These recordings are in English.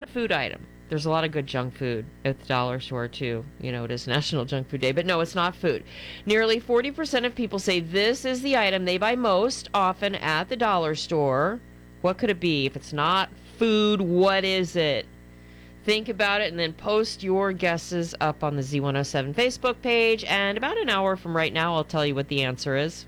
food item. There's a lot of good junk food at the dollar store, too. You know, it is National Junk Food Day. But no, it's not food. Nearly 40% of people say this is the item they buy most often at the dollar store. What could it be? If it's not food, what is it? Think about it and then post your guesses up on the Z107 Facebook page. And about an hour from right now, I'll tell you what the answer is.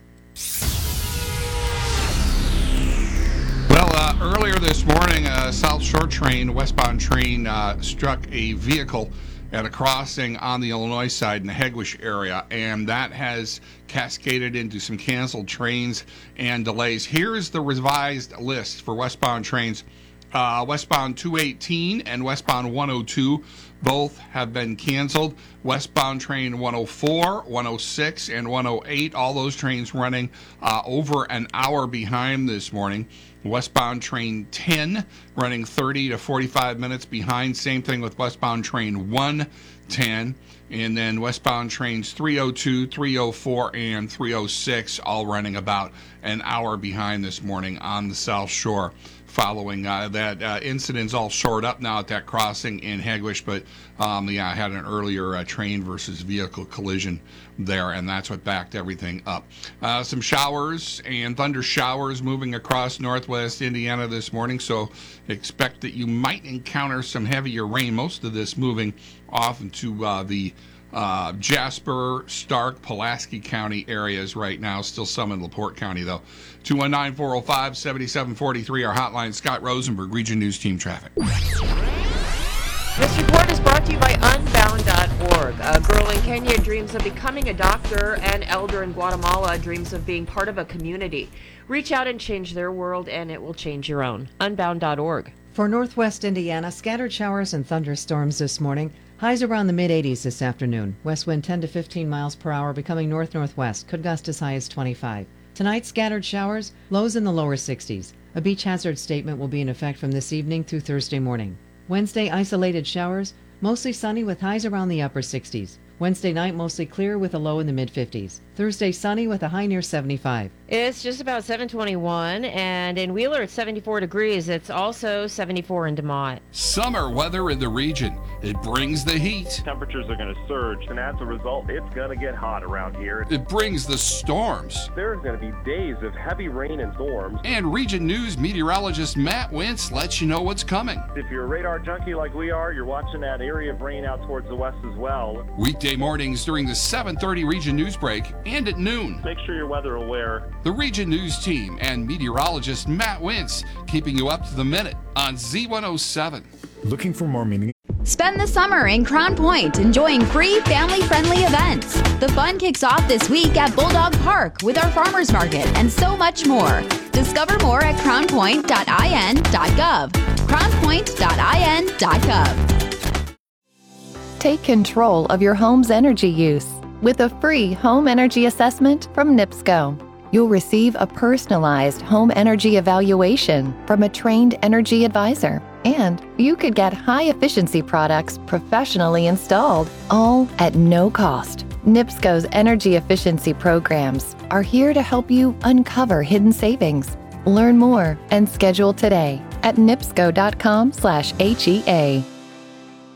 Well, earlier this morning, a South Shore train, westbound train, struck a vehicle at a crossing on the Illinois side in the Hegewisch area, and that has cascaded into some canceled trains and delays. Here's the revised list for westbound trains. Westbound 218 and westbound 102 both have been canceled. Westbound train 104, 106, and 108, all those trains running over an hour behind this morning. Westbound train 10 running 30 to 45 minutes behind. Same thing with westbound train 110. And then westbound trains 302, 304, and 306 all running about an hour behind this morning on the South Shore. Following that incident's all shored up now at that crossing in Hegewisch, but had an earlier train versus vehicle collision there, and that's what backed everything up. Some showers and thunder showers moving across northwest Indiana this morning, so expect that you might encounter some heavier rain. Most of this moving off into the Jasper, Stark, Pulaski County areas right now. Still some in LaPorte County, though. 219-405-7743, our hotline. Scott Rosenberg, Region News Team Traffic. This report is brought to you by Unbound.org. A girl in Kenya dreams of becoming a doctor. An elder in Guatemala dreams of being part of a community. Reach out and change their world, and it will change your own. Unbound.org. For northwest Indiana, scattered showers and thunderstorms this morning. Highs around the mid-80s this afternoon. West wind 10 to 15 miles per hour, becoming north-northwest. Could gust as high as 25. Tonight, scattered showers, lows in the lower 60s. A beach hazard statement will be in effect from this evening through Thursday morning. Wednesday, isolated showers, mostly sunny with highs around the upper 60s. Wednesday night, mostly clear with a low in the mid-50s. Thursday, sunny with a high near 75. It's just about 7:21, and in Wheeler, it's 74 degrees. It's also 74 in DeMott. Summer weather in the region. It brings the heat. Temperatures are going to surge, and as a result, it's going to get hot around here. It brings the storms. There's going to be days of heavy rain and storms. And Region News meteorologist Matt Wentz lets you know what's coming. If you're a radar junkie like we are, you're watching that area of rain out towards the west as well. Weekday mornings during the 7:30 Region News break and at noon. Make sure you're weather aware. The Region News team and meteorologist Matt Wentz keeping you up to the minute on Z107. Looking for more meaning? Spend the summer in Crown Point enjoying free family-friendly events. The fun kicks off this week at Bulldog Park with our farmers market and so much more. Discover more at crownpoint.in.gov. crownpoint.in.gov. Take control of your home's energy use with a free home energy assessment from NIPSCO. You'll receive a personalized home energy evaluation from a trained energy advisor, and you could get high-efficiency products professionally installed, all at no cost. NIPSCO's energy efficiency programs are here to help you uncover hidden savings. Learn more and schedule today at nipsco.com/HEA.